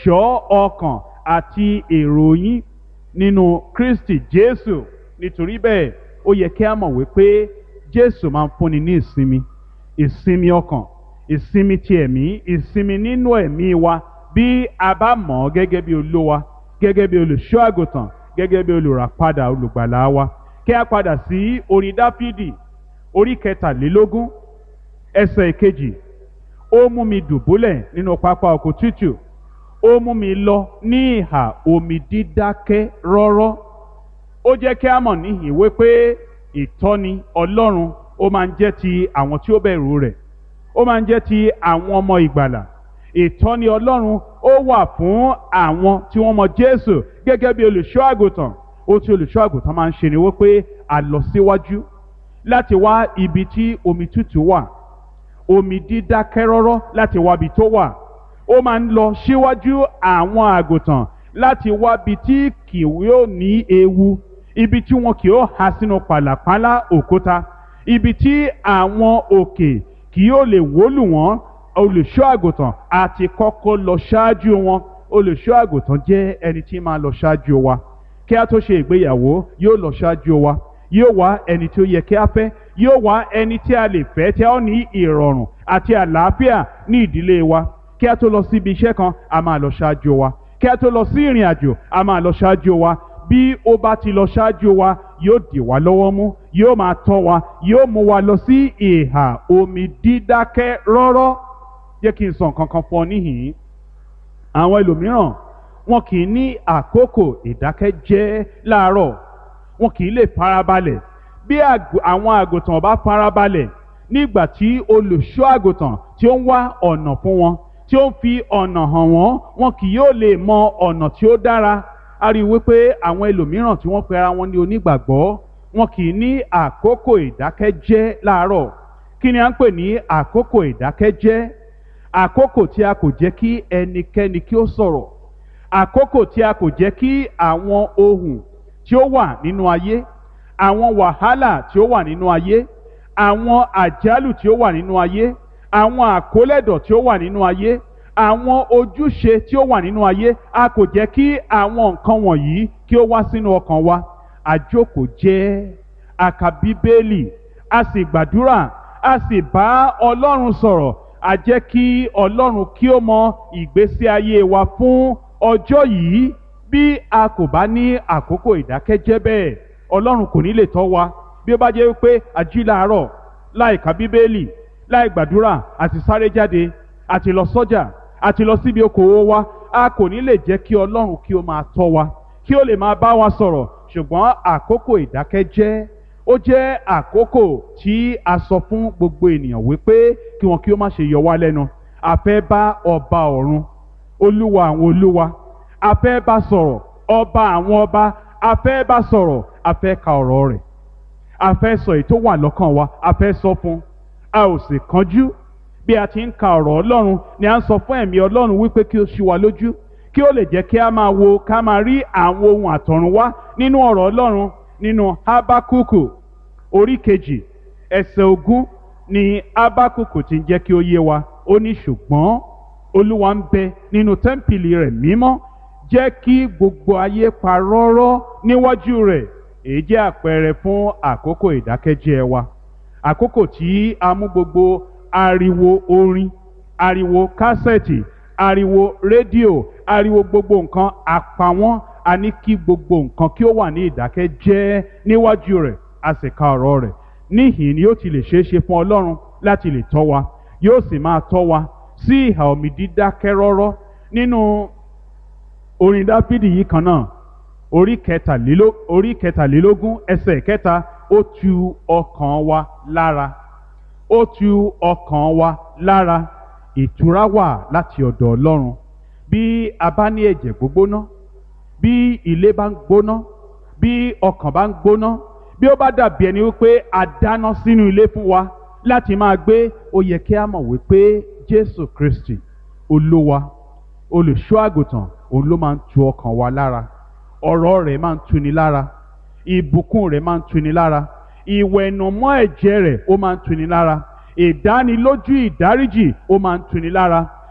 ṣọ́ ọkàn àti èrò yín nínú Kristi Jésù. Nítorí bẹ́ẹ̀ ó yẹ kí a mọ̀ wípé Jésù máa ń fúnni ní ìsinmi ọkàn, ìsinmi ti ẹ̀mí, ìsinmi nínú ẹ̀mí wa bí a bá mọ̀ ọ́ gẹ́gẹ́ bí Olúwa, gẹ́gẹ́ bí olùṣọ́ àgùntàn, gẹ́gẹ́ bí olùràpadà olùgbàlà wa. Kí a padà sí orin Dáfídì orí 23 ẹsẹ̀ 2. Ó mú mi dùbúlẹ̀ nínú pápá oko tútù, ó mú mi lọ ní ìhà omi dídákẹ́ rọ́rọ́. Ó jẹ́ kí a mọ̀ níhìn wípé ìtọ́ni Ọlọ́run ó máa ń jẹ́ ti àwọn tí ó bẹ̀rù rẹ̀, ó máa ń jẹ́ ti àwọn ọmọ ìgbàlà. Ìtọ́ni Ọlọ́run ó wà fún àwọn tí wọ́n mọ Jésù gẹ́gẹ́ bí olùṣọ́ àgùntàn. Ó tí olùṣọ́ àgùntàn máa ń ṣe ni wípé a lọ síwájú láti wá ibi tí omi tútù wà, omi dídákẹ́ rọ́rọ́ láti wá ibi tó wà. Ó máa ń lọ síwájú àwọn àgùntàn láti wá ibi tí kì yóò ní ewu, ibi tí wọn kì yóò há sínú pàlàpálá òkúta, ibi tí àwọn òkè kì yóò lè wólù wọ́n. Olùṣọ́ àgùntàn àti kọ́kọ́ lọ ṣáájú wọn. Olùṣọ́ àgùntàn jẹ́ ẹni tí máa lọ ṣáájú wa. Kí a tó ṣe ìgbéyàwó yóò lọ ṣáájú wa, yóò wá ẹni tí ó yẹ kí a fẹ́, yóò wá ẹni tí a lè fẹ́ tí a ó ní ìrọ̀rùn àti àlàáfíà ní ìdílé wa. Kí a tó lọ sí ibi iṣẹ́ kan, a máa lọ ṣáájú wa. Kí a tó lọ sí ìrìn àjò, a máa lọ ṣáájú wa. Bí ó bá ti lọ ṣáájú wa, yóò dì wá lọ́wọ́ mú, yóò máa tọ́ wa, yóò mú wa lọ sí ìhà omi dídákẹ́ rọ́rọ́. Jẹ́ kí n sọ nǹkan kan fún ọ níhìn-ín. Àwọn ẹlòmíràn wọn kì í ní àkókò ìdákẹ́jẹ́ láàárọ̀, wọn kì í lè farabalẹ̀. Bí àwọn àgùntàn bá farabalẹ̀ nígbà tí olùṣọ́ àgùntàn tí ó ń wá ọ̀nà fún wọn, tí ó ń fi ọ̀nà hàn wọ́n, wọn kì yóò lè mọ ọ̀nà tí ó dára. A rí i wípé àwọn ẹlòmíràn tí wọ́n pe ara wọn ní onígbàgbọ́, wọn kì í ní àkókò ìdákẹ́jẹ́ láàárọ̀. Kí ni à ń pè ní àkókò ìdákẹ́jẹ́? Àkókò tí a kò jẹ́ kí ẹnikẹ́ni kí ó sọ̀rọ̀, àkókò tí a kò jẹ́ kí àwọn ohun tí ó wà nínú ayé, àwọn wàhálà tí ó wà nínú ayé, àwọn àjálù tí ó wà nínú ayé, àwọn àkólẹ̀dọ̀ tí ó wà nínú ayé, àwọn ojúṣe tí ó wà nínú ayé, a kò jẹ́ kí àwọn nǹkan wọ̀nyí kí ó wá sínú ọkàn wa. A jókòó jẹ́, a ka Bíbélì, a sì gbàdúrà, a sì bá Ọlọ́run sọ̀rọ̀. A jẹ́ kí Ọlọ́run kí ó mọ ìgbésí ayé wa fún ọjọ́ yìí. Bí a kò bá ní àkókò ìdákẹ́jẹ́ bẹ́ẹ̀, Ọlọ́run kò ní lè tọ́ wa. Bí ó bá jẹ́ wípé a jí láàárọ̀ láì ka Bíbélì, láì gbàdúrà, àti sáré jáde, àti lọ sọ́jà, àti lọ síbi okòwò wa, a kò ní lè jẹ́ kí Ọlọ́run kí ó máa tọ́ wa, kí ó lè máa bá wa sọ̀rọ̀. Ṣùgbọ́n àkókò ìdákẹ́jẹ́ ó jẹ́ àkókò tí a sọ fún gbogbo ènìyàn wípé kí wọn kí ó má ṣe yọ wá lẹ́nu. A fẹ́ bá ọba ọ̀run, Olúwa àwọn olúwa, a fẹ́ bá sọ̀rọ̀, ọba àwọn ọba, a fẹ́ bá sọ̀rọ̀, a fẹ́ ka ọ̀rọ̀ rẹ̀, a fẹ́ sọ èyí tó wà lọ́kàn wa, a fẹ́ sọ fún. A ò sì kánjú. Bí a ti ń ka ọ̀rọ̀ Ọlọ́run ni a ń sọ fún ẹ̀mí Ọlọ́run wípé kí ó ṣí wa lójú, kí ó lè jẹ́ kí a máa wo, ká máa rí àwọn ohun àtọ̀runwá nínú ọ̀rọ̀ Ọlọ́run. Nínú Hábákúkù orí 2 ẹsẹ̀ 20 ni Hábákúkù ti ń jẹ́ kí ó yé wa. Ó ní ṣùgbọ́n Olúwa ń bẹ nínú tẹ́ḿpìlì rẹ̀ mímọ́, jẹ́ kí gbogbo ayé pa rọ́rọ́ níwájú rẹ̀. Èyí jẹ́ àpẹẹrẹ fún àkókò ìdákẹ́jẹ́ wa. Àkókò tí a mú gbogbo ariwo orin, ariwo kásẹ̀tì, ariwo rédíò, ariwo gbogbo nǹkan àpawọ́n. A ní kí gbogbo nǹkan kí ó wà ní ìdákẹ́jẹ́ níwájú rẹ̀, a sì ka ọ̀rọ̀ rẹ̀. Níhìn ni yóò ti lè ṣeé ṣe fún Ọlọ́run láti lè tọ́ wa, yóò sì máa tọ́ wa sí ìhà omi dídákẹ́ rọ́rọ́. Nínú orin Dáfídì yìí kan náà, orí 23 ẹsẹ̀ 3, ó tu ọkàn wa lára, ó tu ọkàn wa lára. Ìtura wà láti ọ̀dọ̀ Ọlọ́run. Bí a bá ní ẹ̀jẹ̀ gbógbóná, bí ilé bá ń gbóná, bí ọkàn bá ń gbóná, bí ó bá dàbí ẹni wípé a dáná sínú ilé fún wa láti máa gbé, ó yẹ kí a mọ̀ wípé Jésù Kristi Olúwa, olùṣọ́ àgùntàn, òun ló máa ń tu ọkàn wa lára. Ọ̀rọ̀ rẹ̀ máa ń tuni lára, ìbùkún rẹ̀ máa ń tuni lára, ìwẹ̀nùmọ́ ẹ̀jẹ̀ rẹ̀ ó máa ń tuni lára, ìdánilójú ìdáríjì ó máa ń tuni lára.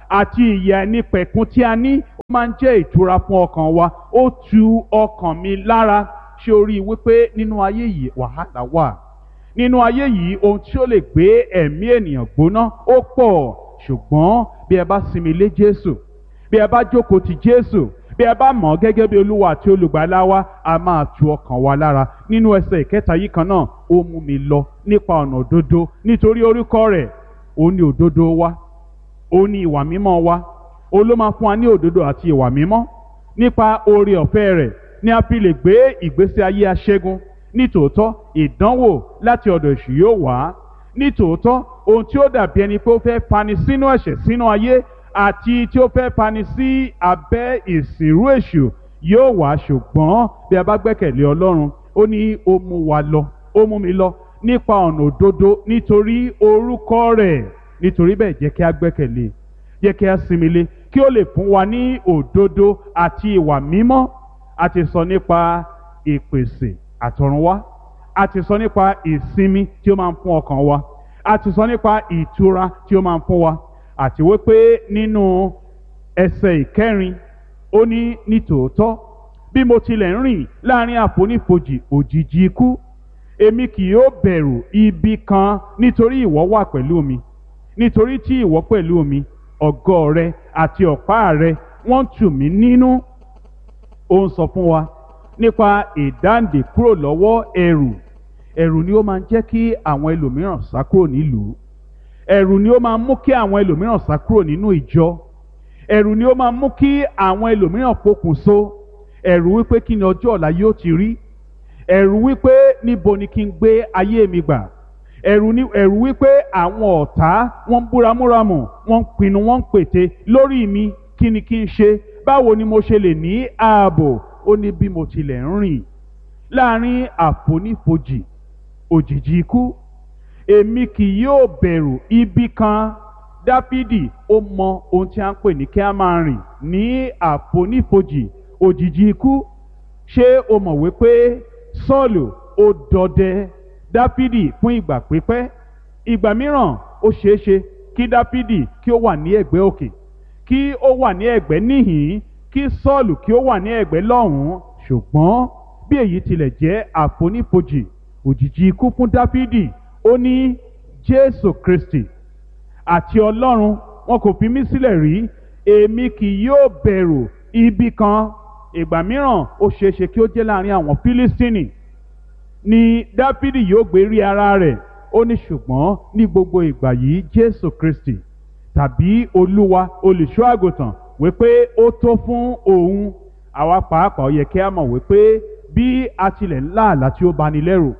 àti ìyà ẹnipẹ̀kun tí a ní ó máa ń jẹ́ ìtura fún ọkàn wa, ó tu ọkàn mi lára. Ṣé o rí i wípé nínú ayé yìí wàhálà wà, nínú ayé yìí ohun tí ó lè gbé ẹ̀mí ènìyàn gbóná ó pọ̀, ṣùgbọ́n bí ẹ bá sinmi lé Jésù, bí ẹ bá jókòó ti Jésù, bí ẹ bá mọ̀ ọ́ gẹ́gẹ́ bí Olúwa àti olùgbàlà wa, a máa tu ọkàn wa lára. Nínú ẹsẹ̀ ìkẹta yìí kan náà, ó mú mi lọ nípa ọ̀nà òdodo nítorí orúkọ rẹ̀. Ó ní òdodo wa, ó ní ìwà mímọ́ wa, ó ló máa fún wa ní òdodo àti ìwà mímọ́. Nípa oore ọ̀fẹ́ rẹ̀ ni a fi lè gbé ìgbésí ayé aṣẹ́gun. Nítòótọ́ ìdánwò láti ọ̀dọ̀ èṣù yóò wá. Nítòótọ́ ohun tí ó dàbí ẹni pé ó fẹ́ fani sínú ẹ̀ṣẹ̀ sínú ayé àti tí ó fẹ́ fani sí abẹ́ ìsìnrú èṣù yóò wá, ṣùgbọ́n bí a bá gbẹ́kẹ̀lé Ọlọ́run, ó ní ó mú wa lọ, ó mú mi lọ nípa ọ̀nà òdodo nítorí orúkọ rẹ̀. Nítorí bẹ́ẹ̀ jẹ́ kí a gbẹ́kẹ̀lé, jẹ́ kí a sinmi lé, kí ó lè fún wa ní òdodo àti ìwà mímọ́. A ti sọ nípa ìpèsè àtọ̀runwá, a ti sọ nípa ìsinmi tí ó máa ń fún ọkàn wa, a ti sọ nípa ìtura tí ó máa ń fún wa, àti wípé nínú ẹsẹ̀ ìkẹrin ó ní nítòótọ́ bí mo tilẹ̀ ń rìn láàrin àfonífojì òjìji ikú, èmi kì yóò bẹ̀rù ibi kan, nítorí ìwọ wà pẹ̀lú mi. Nítorí tí ìwọ pẹ̀lú mi, ọ̀gọ́ rẹ àti ọ̀pá rẹ wọ́n tù mí nínú. Ó ń sọ fún wa nípa ìdáǹdè kúrò lọ́wọ́ ẹ̀rù. Ẹ̀rù ni ó máa ń jẹ́ kí àwọn ẹlòmíràn sá kúrò nílùú. Ẹ̀rù ni ó máa ń mú kí àwọn ẹlòmíràn sá kúrò nínú ìjọ. Ẹ̀rù ni ó máa ń mú kí àwọn ẹlòmíràn pokùnso. Ẹ̀rù wípé kí ni ọjọ́ ọ̀la yóò ti rí. Ẹ̀rù wípé níbo ni kí n gbé ayé mi gbà. Ẹ̀rù wípé àwọn ọ̀tá wọ́n ń búramúramù, wọ́n ń pinnu, wọ́n ń pète lórí mi. Kí ni kí n ṣe? Báwo ni mo ṣe lè ní ààbò? Ó ní bí mo tilẹ̀ ń rìn láàrin àfonífojì òjìji ikú, èmi kì yóò bẹ̀rù ibi kan. Dáfídì ó mọ ohun tí a ń pè ní kí a máa rìn ní àfonífojì òjìji ikú. Ṣé o mọ̀ wípé Sọ́ọ̀lù ó dọdẹ Dáfídì fún ìgbà pípẹ́? Ìgbà mìíràn ó ṣeéṣe kí Dáfídì kí ó wà ní ẹ̀gbẹ́ òkè, kí ó wà ní ẹ̀gbẹ́ níhìn, kí Sọ́ọ̀lù kí ó wà ní ẹ̀gbẹ́ lọ́hùn-ún. Ṣùgbọ́n bí èyí tilẹ̀ jẹ́ àfonífojì òjìji ikú fún Dáfídì, ó ní Jésù Kristi àti Ọlọ́run wọn kò fi mí sílẹ̀ rí, èmi kì yóò bẹ̀rù ibi kan. Ìgbà mìíràn ó ṣeéṣe kí ó jẹ́ láàrin àwọn Fílístínì ni Dáfídì yóò gbé rí ara rẹ̀. Ó ní ṣùgbọ́n ní gbogbo ìgbà yìí Jésù Kristi tàbí Olúwa olùṣọ́ àgùntàn wípé ó tó fún òun. Àwa pàápàá ó yẹ kí a mọ̀ wípé bí a tilẹ̀ ń lá àlá tí ó bani lẹ́rù,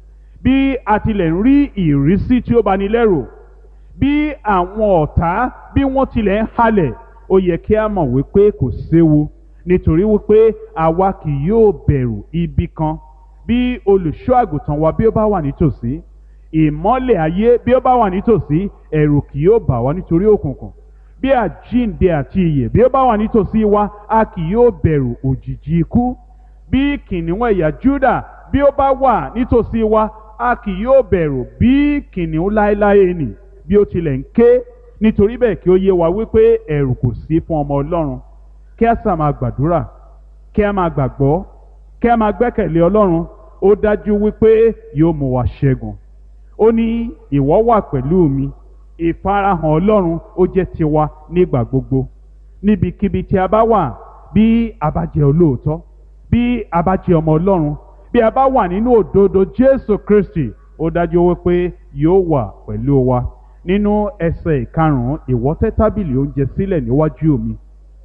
bí a tilẹ̀ ń rí ìrísí tí ó bani lẹ́rù, bí àwọn ọ̀tá bí wọ́n tilẹ̀ ń halẹ̀, ó yẹ kí a mọ̀ wípé kò séwu, nítorí wípé àwa kì yóò bẹ̀rù ibi kan. Bí olùṣọ́ àgùntàn wa bí ó bá wà nítòsí, ìmọ́lẹ̀ ayé bí ó bá wà nítòsí, ẹ̀rù kì yóò bà wá nítorí òkùnkùn. Bí àjíǹde àti ìyè bí ó bá wà nítòsí wa, a kì yóò bẹ̀rù òjìji ikú. Bí kìnìún ẹ̀yà Júdà bí ó bá wà nítòsí wa, a kì yóò bẹ̀rù bí kìnìún láéláé nì bí ó tilẹ̀ ń ké. Nítorí bẹ́ẹ̀ kí ó yé wa wípé ẹ̀rù kò sí fún ọmọ Ọlọ́run. Kí a sà máa gbàdúrà, kí a máa gbàgbọ́, kí a máa gbẹ́kẹ̀lé Ọlọ́run. Ó dájú wípé yóò mú wa ṣẹ́gun. Ó ní ìwọ wà pẹ̀lú mi. Ìfarahàn Ọlọ́run ó jẹ́ tiwa nígbà gbogbo. Níbikíbi tí a bá wà, bí a bá jẹ́ olóòótọ́, bí a bá jẹ́ ọmọ Ọlọ́run, bí a bá wà nínú òdodo Jésù Kristi, ó dájú wípé yóò wà pẹ̀lú wa. Nínú ẹsẹ̀ ìkarùn-ún, ìwọ tẹ́ tábìlì oúnjẹ sílẹ̀ níwájú mi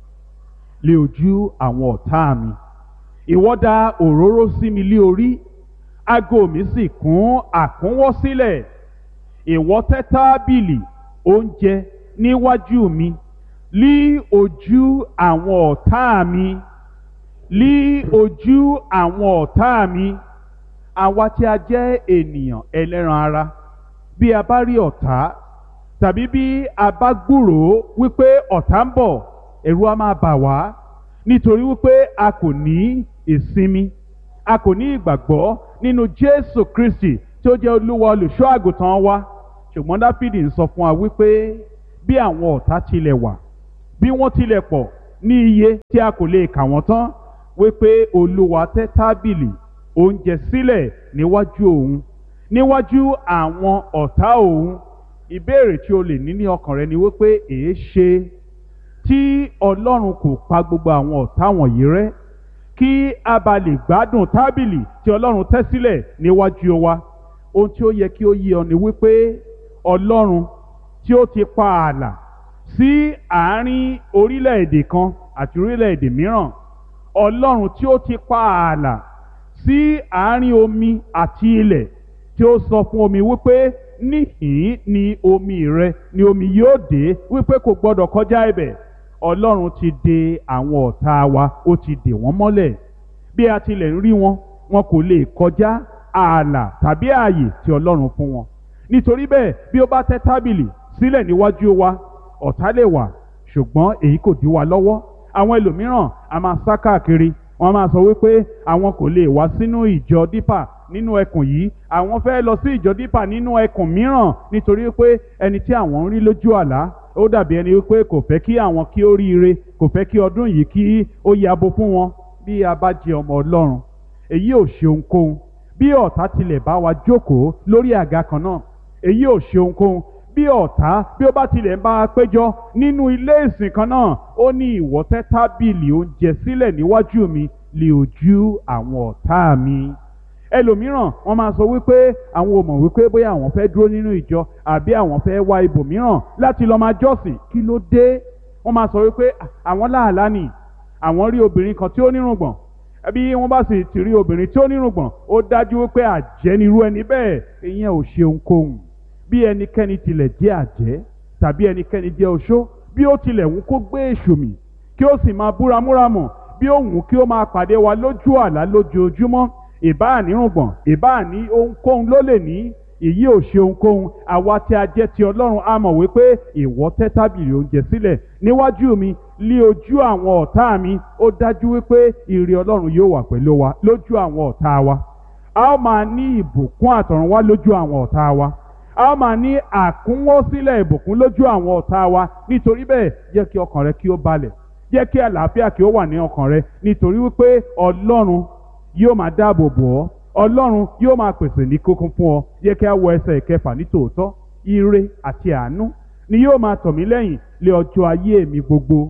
lé ojú àwọn ọ̀tá mi. Ìwọ dà òróró sí mi lé orí, ago mi sì kún àkúnwọ́ sílẹ̀. Ìwọ tẹ́ tábìlì oúnjẹ níwájú mi lí ojú àwọn ọ̀tá mi, lí ojú àwọn ọ̀tá mi. Àwa tí a jẹ́ ènìyàn ẹlẹ́ran ara, bí a bá rí ọ̀tá tàbí bí a bá gbúròó wípé ọ̀tá ń bọ̀, ẹ̀rù a máa bà wá, nítorí wípé a kò ní ìsinmi, a kò ní ìgbàgbọ́ nínú Jésù Kristi tí ó jẹ́ Olúwa olùṣọ́ àgùntàn wa. Ṣùgbọ́n Dáfídì ń sọ fún wa wípé bí àwọn ọ̀tá tilẹ̀ wà bí wọ́n tilẹ̀ pọ̀ ní iye tí a kò lè kà wọ́n tán, wípé Olúwa tẹ́ tábìlì oúnjẹ sílẹ̀ níwájú òun, níwájú àwọn ọ̀tá òun. Ìbéèrè tí o lè ní ní ọkàn rẹ ni wípé èé ṣe tí Ọlọ́run kò pa gbogbo àwọn ọ̀tá wọ̀nyí rẹ́ kí a bá lè gbádùn tábìlì tí Ọlọ́run tẹ́ sílẹ̀ níwájú wa. Ohun tí ó yẹ kí ó yé ọ ni wípé Ọlọ́run tí ó ti pa ààlà sí àárín orílẹ̀-èdè kan àti orílẹ̀-èdè mìíràn, Ọlọ́run tí ó ti pa ààlà sí àárín omi àti ilẹ̀, tí ó sọ fún omi wípé níhìn ni omi rẹ ni omi yóò dé, wípé kò gbọdọ̀ kọjá ibẹ̀. Ọlọ́run ti dè àwọn ọ̀tá wa, ó ti dè wọ́n mọ́lẹ̀. Bí a tilẹ̀ ń rí wọn, wọn kò lè kọjá ààlà tàbí ààyè tí Ọlọ́run fún wọn. Nítorí bẹ́ẹ̀, bí ó bá tẹ́ tábìlì sílẹ̀ níwájú wa, ọ̀tá lè wà, ṣùgbọ́n èyí kò dí wa lọ́wọ́. Àwọn ẹlòmíràn a máa sá káàkiri, wọ́n máa sọ wípé àwọn kò lè wá sínú ìjọ dípà nínú ẹkùn yìí, àwọn fẹ́ lọ sí ìjọ dípà nínú ẹkùn mìíràn, nítorí pé ẹni tí àwọn ń rí lójú àlá ó dàbí ẹni wípé kò fẹ́ kí àwọn kí ó ríire, kò fẹ́ kí ọdún yìí kí ó yabo fún wọn. Bí a bá jẹ́ ọmọ Ọlọ́run, èyí ò ṣe ohunkóhun. Bí ọ̀tá tilẹ̀ bá wa jókòó lórí àga kan náà, èyí ò ṣe ohunkóhun. Bí ọ̀tá bí ó bá tilẹ̀ ń bá a péjọ nínú ilé ìsìn kan náà, ó ní ìwọ tẹ́ tábìlì oúnjẹ sílẹ̀ níwájú mi lé ojú àwọn ọ̀tá mi. Ẹlòmíràn wọ́n máa sọ wípé àwọn ò mọ̀ wípé bóyá àwọn fẹ́ dúró nínú ìjọ àbí àwọn fẹ́ wá ibòmíràn láti lọ máa jọ́sìn. Kí ló dé? Wọ́n máa sọ wípé àwọn láàlá ni, àwọn rí obìnrin kan tí ó nírùngbọ̀n, bí wọ́n bá sì ti rí obìnrin tí ó nírùngbọ̀n, ó dájú wípé àjẹ́ nirú ẹni bẹ́ẹ̀. Ìyẹn ò ṣe ohunkóhun. Bí ẹnikẹ́ni tilẹ̀ jẹ́ àjẹ́ tàbí ẹnikẹ́ni jẹ́ oṣó, bí ó tilẹ̀ wù kó gbé èṣù mì kí ó sì máa búramúramù, bí ó wù kí ó máa pàdé wa lójú àlá lójoojúmọ́, ìbáà nírùngbọ̀n ìbáà ní ohunkóhun ló lè ní, èyí ò ṣe ohunkóhun. Àwa tí a jẹ́ ti Ọlọ́run a mọ̀ wípé ìwọ tẹ́ tábìlì oúnjẹ sílẹ̀ níwájú mi lé ojú àwọn ọ̀tá mi. Ó dájú wípé ìrì Ọlọ́run yóò wà pẹ̀lú wa lójú àwọn ọ̀tá wa. A ó máa ní ìbùkún àtọ̀runwá lójú àwọn ọ̀tá wa. A ó máa ní àkúnwọ́sílẹ̀ ìbùkún lójú àwọn ọ̀tá wa. Nítorí bẹ́ẹ̀, jẹ́ kí ọkàn rẹ kí ó balẹ̀, jẹ́ kí àlàáfíà kí ó wà ní ọkàn rẹ, nítorí wípé Ọlọ́run yóò máa dáàbò bò ọ́, Ọlọ́run yóò máa pèsè ní kókún fún ọ. Jẹ́ kí a wọ ẹsẹ̀ ìkẹfà. Ní tòótọ́, ire àti àánú ni yóò máa tọ̀ mí lẹ́yìn lé ọjọ́ ayé mi gbogbo.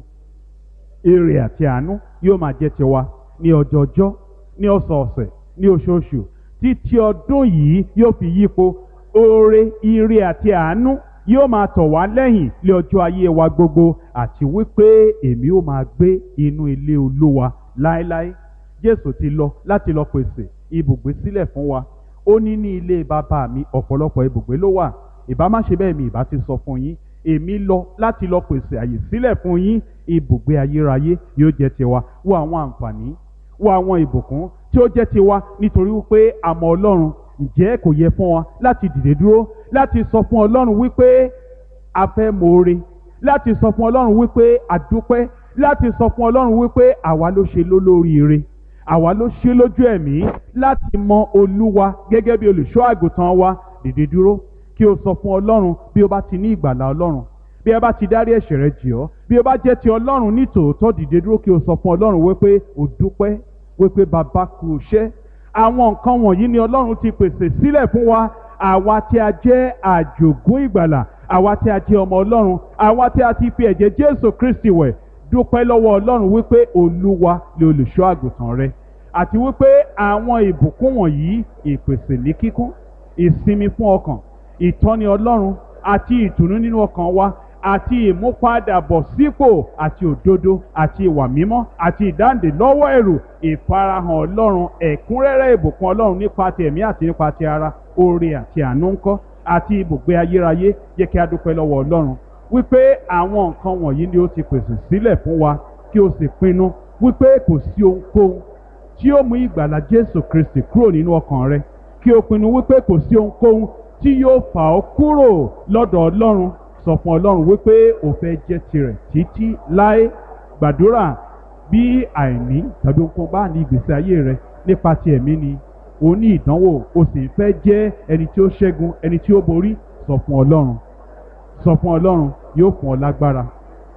Ire àti àánú yóò máa jẹ́ tiwa ní ọjọọjọ́, ní ọ̀sọ̀ọ̀sẹ̀, ní oṣooṣù, títí ọdún yìí yóò fi yípo. Oore, ire àti àánú yóò máa tọ̀ wá lẹ́yìn lé ọjọ́ ayé wa gbogbo, àti wípé èmi ó máa gbé inú ilé Olúwa láéláé. Jésù ti lọ láti lọ pèsè ibùgbé sílẹ̀ fún wa. Ó ní ilé bàbá mi ọ̀pọ̀lọpọ̀ ibùgbé ló wà. Ìbá má ṣe bẹ́ẹ̀ mi ìbá ti sọ fún yín. Èmi lọ láti lọ pèsè àyè sílẹ̀ fún yín. Ibùgbé ayérayé yóò jẹ́ tiwa. Wo àwọn àǹfààní, wo àwọn ìbùkún tí ó jẹ́ tiwa nítorí wípé a mọ Ọlọ́run. Ǹjẹ́ kò yẹ fún wa láti dìde dúró láti sọ fún Ọlọ́run wípé a fẹ́ mọ̀ọ́re, láti sọ fún Ọlọ́run wípé a dúpẹ́, láti sọ fún Ọlọ́run wípé àwa ló ṣe lólóríire, àwa ló ṣe lójú ẹ̀mí láti mọ Olúwa gẹ́gẹ́ bí olùṣọ́ àgùntàn wa. Dìde dúró kí o sọ fún Ọlọ́run bí o bá ti ní ìgbàlà Ọlọ́run, bí ẹ bá ti dárí ẹ̀ṣẹ̀ rẹ jì ọ́, bí o bá jẹ́ ti Ọlọ́run ní tòótọ́. Dìde dúró kí o sọ fún Ọlọ́run wípé o dúpẹ́, wípé bàbá kú iṣẹ́. Àwọn nǹkan wọ̀nyí ni Ọlọ́run ti pèsè sílẹ̀ fún wa. Àwa tí a jẹ́ àjògún ìgbàlà, àwa tí a jẹ́ ọmọ Ọlọ́run, àwa tí a ti fi ẹ̀jẹ̀ Jésù Kristi wẹ̀, dúpẹ́ lọ́wọ́ Ọlọ́run wípé Olúwa ni olùṣọ́ àgùntàn rẹ, àti wípé àwọn ìbùkún wọ̀nyí, ìpèsè ní kíkún, ìsinmi fún ọkàn, ìtọ́ni Ọlọ́run àti ìtùnú nínú ọkàn wa, àti ìmúpadàbọ̀ sípò àti òdodo àti ìwà mímọ́ àti ìdáǹdè lọ́wọ́ ẹ̀rù, ìfarahàn Ọlọ́run, ẹ̀kúnrẹ́rẹ́ ìbùkún Ọlọ́run nípa ti ẹ̀mí àti nípa ti ara, oore àti àánú ńkọ́, àti ibùgbé ayérayé. Jẹ́ kí a dúpẹ́ lọ́wọ́ Ọlọ́run wípé àwọn nǹkan wọ̀nyí ni ó ti pèsè sílẹ̀ fún wa, kí o sì pinnu wípé kò sí ohunkóhun tí ó mú ìgbàlà Jésù Kristi kúrò nínú ọkàn rẹ, kí o pinnu wípé kò sí ohunkóhun tí yóò fà ọ́ kúrò lọ́dọ̀ Ọlọ́run. Sọ fún Ọlọ́run wípé o fẹ́ jẹ́ tirẹ̀ títí láé. Gbàdúrà bí àìní tàbí ohunkóhun bá ní ìgbésí ayé rẹ nípa ti ẹ̀mí ni, o ní ìdánwò, o sì fẹ́ jẹ́ ẹni tí ó ṣẹ́gun, ẹni tí ó borí. Sọ fún Ọlọ́run, sọ fún Ọlọ́run, yóò fún ọ lágbára.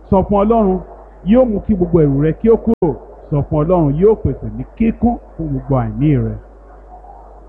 sọ fún Ọlọ́run, yóò mú kí gbogbo ẹ̀rù rẹ kí ó kúrò. Sọ fún Ọlọ́run, yóò pèsè ní kíkún fún gbogbo àìní rẹ.